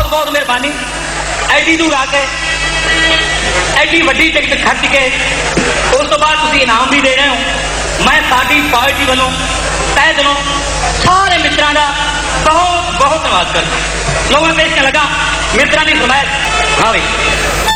बहुत बहुत मेहरबानी एडी दूर आके एडी वड्डी टिकट खर्च के उस तो बाद तुसीं इनाम भी दे रहे हो। मैं साडी पार्टी वालों तय दिलों सारे मित्रों का बहुत बहुत धन्यवाद करता। लोगों पेश लगा मित्रों की फरमाइश। हाँ भाई